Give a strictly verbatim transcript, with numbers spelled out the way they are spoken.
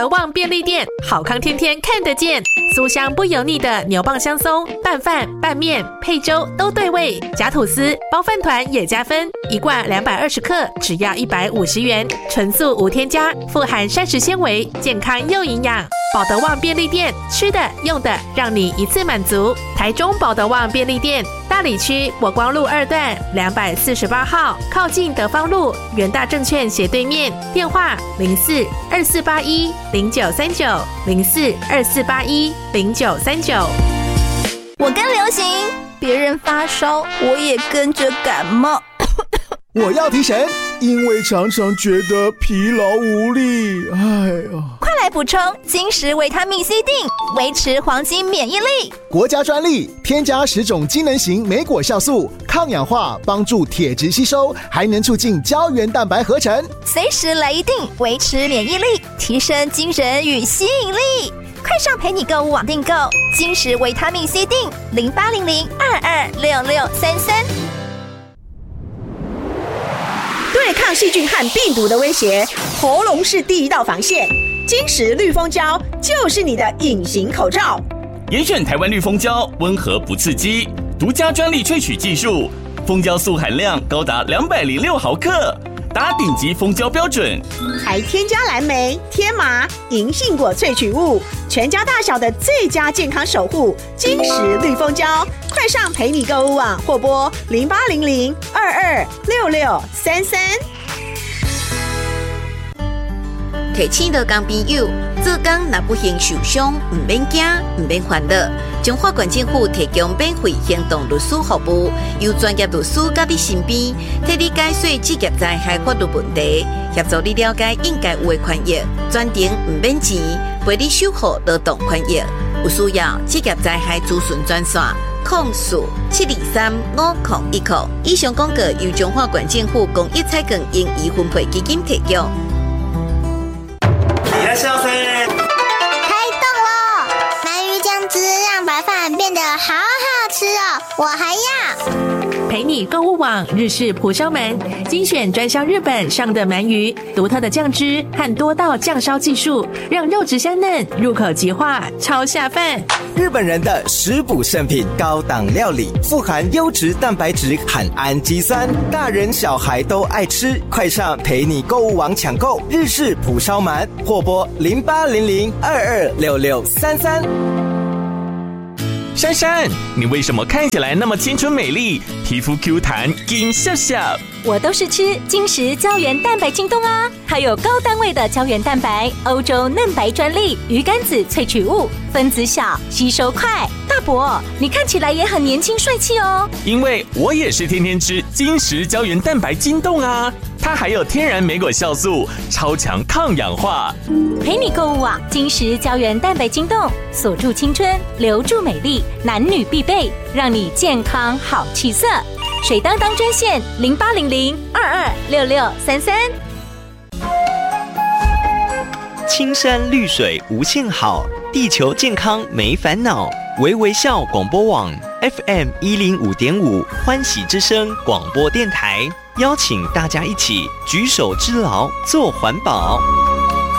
德旺便利店，好康天天看得见，酥香不油腻的牛蒡香松，拌饭、拌面、配粥都对味，夹吐司、包饭团也加分，一罐两百二十克，只要一百五十元，纯素无添加，富含膳食纤维，健康又营养。宝德旺便利店，吃的用的让你一次满足。台中宝德旺便利店，大里区国光路二段两百四十八号，靠近德芳路元大证券斜对面，电话零四二四八一零九三九零四二四八一零九三九。 我跟流行，别人发烧，我也跟着感冒。 我要提神，因为常常觉得疲劳无力。哎呀， 快来补充金石维他命 C 锭，维持黄金免疫力。 国家专利，添加十种机能型莓果酵素，抗氧化，帮助铁质吸收，还能促进胶原蛋白合成。 随时来一锭，维持免疫力，提升精神与吸引力。快上陪你购物网订购金石维他命 C 锭，零八零零二二六六三三。 对抗细菌和病毒的威胁，喉咙是第一道防线。金石绿蜂胶就是你的隐形口罩。 严选台湾绿蜂胶，温和不刺激，独家专利萃取技术，蜂胶素含量高达两百零六毫克，达顶级蜂胶标准， 还添加蓝莓、天麻、银杏果萃取物，全家大小的最佳健康守护。金石绿蜂胶，快上陪你购物网或拨零八零零二二六六三三。 提醒到工朋友，做工若不幸受伤，唔免惊，唔免烦恼。中华县政府提供免费行动律师服务，由专业律师甲你身边，替你解说职业灾害法律问题，协助你了解应该有的权益，专程唔免钱，陪你守护劳动权益。有需要职业灾害咨询专线：零四七二三五零一零。以上广告由中华县政府公益彩券盈余分配基金提供。 开动了！鳗鱼酱汁让白饭变得好好吃哦，我还要。 陪你购物网日式蒲烧鳗，精选专销日本上的鳗鱼，独特的酱汁和多道酱烧技术，让肉质香嫩，入口即化，超下饭。 日本人的食补圣品，高档料理，富含优质蛋白质和氨基酸，大人小孩都爱吃。快上陪你购物网抢购日式蒲烧鳗，或拨零八零零二二六六三三。 珊珊，你为什么看起来那么青春美丽，皮肤 Q 弹，金笑笑？ 我都是吃金石胶原蛋白晶冻啊，它有高单位的胶原蛋白，欧洲嫩白专利，鱼肝子萃取物，分子小，吸收快。大伯，你看起来也很年轻帅气哦。 因为我也是天天吃金石胶原蛋白晶冻啊，它还有天然莓果酵素，超强抗氧化。 陪你购物网金石胶原蛋白晶冻，锁住青春，留住美丽，男女必备，让你健康好气色。水当当专线零八零零二二六六三三。 青山绿水无限好，地球健康没烦恼。微微笑广播网 F M 一零五点五欢喜之声广播电台，邀请大家一起举手之劳，做环保。